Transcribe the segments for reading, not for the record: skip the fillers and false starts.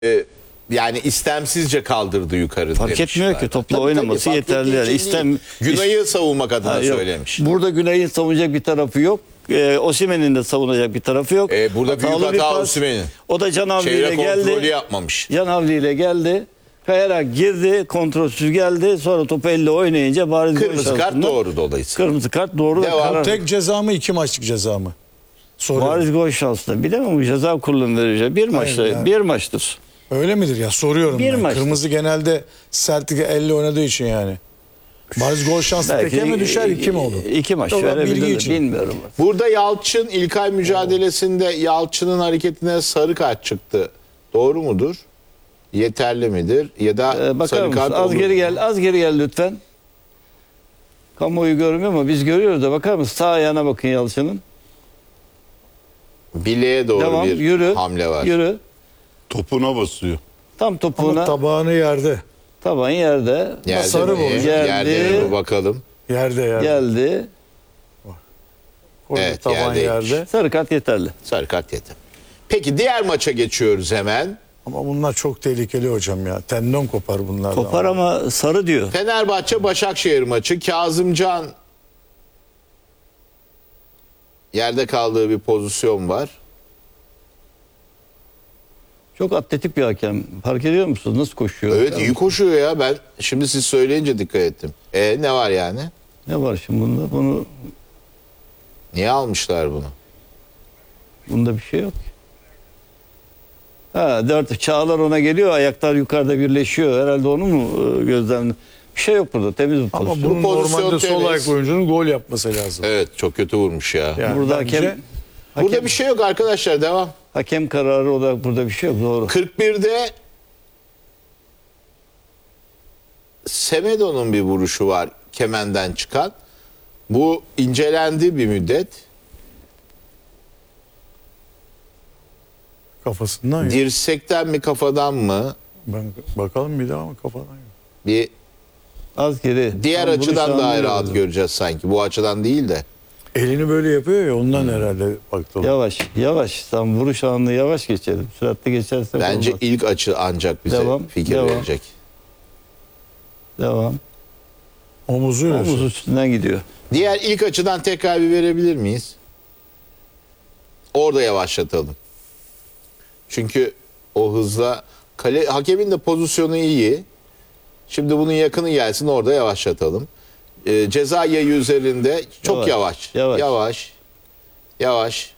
Yani istemsizce kaldırdı yukarı Fark demişler. etmiyor ki topla Tabii, oynaması fark yeterli. ettiği Yani için değil. Günay'ı savunmak adına Yok. söylemiş. Burada Günay'ın savunacak bir tarafı yok. Osimhen'in de savunacak bir tarafı yok. Burada büyük Hatalı bir hata pas. Osimhen'in. O da Can Havli ile Çevre kontrolü geldi. yapmamış. Can Havli ile geldi. Kayarak girdi. Kontrolsüz geldi. Sonra topu elle oynayınca bariz gol Kırmızı kart şansında. doğru dolayısıyla. Kırmızı kart doğru. Devam. Karar. Tek ceza mı 2 maçlık ceza mı? Soruyorum. Bariz gol şansında. Bilemem bu ceza kurulunun vereceği. Bir maçta, yani. bir maçtır. Öyle midir ya? Soruyorum Bir ben. maç. Kırmızı genelde sertlik elle oynadığı için yani. Bariz gol şansı teke mi düşer 2 mi olur? 2 maç. Yok, Şöyle bilgi bilgi için. bilmiyorum. Burada Yalçın İlkay mücadelesinde Yalçın'ın hareketine sarı kart çıktı. Doğru mudur? Yeterli midir? Ya da Bakar sarı mısın? kart Az olur geri mu? gel. Az geri gel lütfen. Kamuoyu görmüyor ama biz görüyoruz da bakar mısın? Sağ ayağına bakın Yalçın'ın. Bileğe doğru Devam. bir Yürü. hamle var. Yürü. Topuna basıyor. Tam Ama topuğuna. tabağını yerde. Taban yerde. Yerde sarı mi? bu. Yerde Geldi. mi? Bakalım. Yerde. Geldi. Orada Evet, taban yerdeymiş. yerde. Sarı kart yeterli. Sarı kart yeter. Peki diğer maça geçiyoruz hemen. Ama bunlar çok tehlikeli hocam ya. Tendon kopar bunlardan. Kopar ama sarı diyor. Fenerbahçe Başakşehir maçı. Kazımcan yerde kaldığı bir pozisyon var. Çok atletik bir hakem. Fark ediyor musunuz? Nasıl koşuyor? Evet, iyi koşuyor ya. Ben şimdi siz söyleyince dikkat ettim. Ne var yani? Ne var şimdi bunda? Niye almışlar bunu? Bunda bir şey yok ki. Ha, Çağlar ona geliyor. Ayaklar yukarıda birleşiyor. Herhalde onu mu gözlemle? Bir şey yok burada. Temiz bir Ama pozisyon. bunun pozisyon normalde sol temiz. ayak oyuncunun gol yapması lazım. Evet, çok kötü vurmuş ya. Yani Burada bence Burada bir şey yok arkadaşlar, devam. hakem kararı olarak burada bir şey yok. Doğru. 41'de Semedo'nun bir vuruşu var kemenden çıkan. Bu incelendi bir müddet. kafasından ya. Dirsekten mi kafadan mı? Ben bakalım bir daha ama kafadan ya. Bir Az geri. diğer Tam vuruş açıdan daha anlıyor rahat burada. göreceğiz sanki. Bu açıdan değil de. Elini böyle yapıyor ya ondan herhalde baktı. Yavaş, yavaş. Tam vuruş anını yavaş geçelim. Süratli geçerse Bence olmaz. ilk açı ancak bize Devam, fikir devam. verecek. Devam. Omuzuyla. Omuz üstünden gidiyor. Diğer ilk açıdan tekrar bir verebilir miyiz? Orada yavaşlatalım. Çünkü o hızla hakemin de pozisyonu iyi. Şimdi bunun yakını gelsin, orada yavaşlatalım. Ceza yayı üzerinde çok yavaş. Yavaş, yavaş. Yavaş. Yavaş.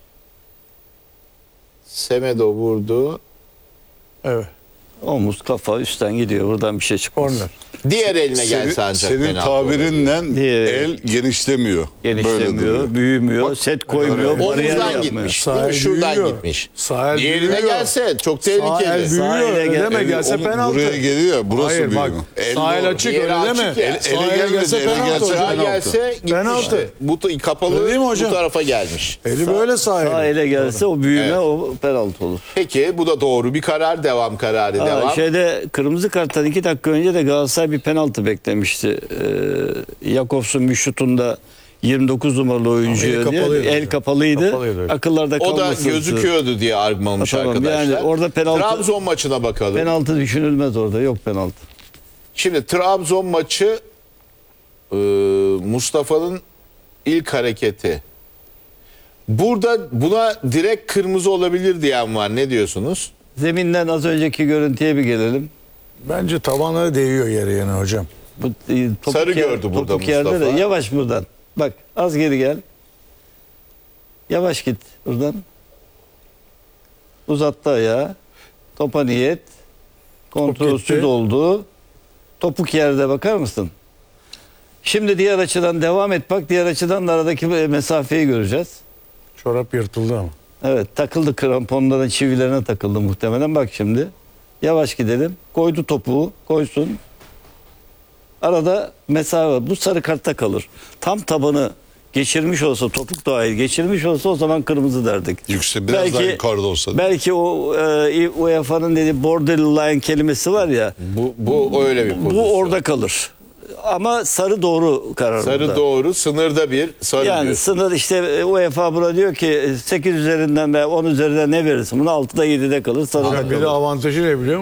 Semedo vurdu. Evet. Omuz, kafa üstten gidiyor. Buradan bir şey çıkmaz. Korner. Diğer eline gelse ancak senin penaltı olur. tabirinle Diye. el genişlemiyor. Böyle Genişlemiyor, duruyor. büyümüyor, Bak, set koymuyor, bariyer Omuzdan yapmıyor. gitmiş. Sağ Değil mi? el Şuradan büyüyor. gitmiş. Sağ el Diğerine büyüyor. gelse çok Sağ el tehlikeli. büyüyor. Sağ ele Öyle deme gel- gelse Onu penaltı. buraya geliyor. Burası Hayır büyüyor. bak. El Sağ el doğru. açık Diğeri öyle deme. açık ya. Ele Sağ el gelmedi, gelse ele penaltı gelse hocam. Sağa penaltı. gelse gitmişti. Penaltı. Bu kapalı Öyle değil mi bu hocam? tarafa gelmiş. Eli böyle sağ Sağ eli. ele gelse o büyüme Evet. o penaltı olur. Peki bu da doğru bir karar. Devam kararı devam. Şeyde kırmızı karttan 2 dakika önce de Galatasaray bir penaltı beklemişti. Jakobs'un bir şutunda 29 numaralı oyuncuya Ama el diye kapalıydı el hocam. kapalıydı. Kapalıydı öyle. Akıllarda O da kalmasın. gözüküyordu diye argımamış Tamam, arkadaşlar. yani orada penaltı- Trabzon maçına bakalım. Penaltı düşünülmez orada. Yok penaltı. Şimdi Trabzon maçı Mustafa'nın ilk hareketi. Burada buna direkt kırmızı olabilir diyen var. Ne diyorsunuz? Zeminden az önceki görüntüye bir gelelim. Bence tabanları değiyor yere yani hocam. Bu, topuk Sarı gördü burada topuk yerde de Mustafa. yavaş buradan. Bak az geri gel. Yavaş git buradan. Uzattı ayağı. Topa niyet. Kontrolsüz gitti. oldu. Topuk yerde bakar mısın? Şimdi diğer açıdan devam et bak. Diğer açıdan da aradaki mesafeyi göreceğiz. Çorap yırtıldı ama. Evet takıldı, kramponların çivilerine takıldı muhtemelen. Bak şimdi. Yavaş gidelim. Koydu topuğu. Koysun. Arada mesafe var. Bu sarı kartta kalır. Tam tabanı geçirmiş olsa, topuk dahil geçirmiş olsa o zaman kırmızı derdik. Biraz daha yukarıda olsa. Belki o UEFA'nın dediği borderline kelimesi var ya. Bu öyle bir pozisyon. Bu orada kalır. ama sarı doğru karar Sarı burada. doğru, sınırda bir sarı Yani diyorsun. sınır işte UEFA buna diyor ki 8 üzerinden ve 10 üzerinden ne verirsin? Bunu 6'da 7'de kalır, sarıda Bir de kalır. avantajı ne biliyor musun?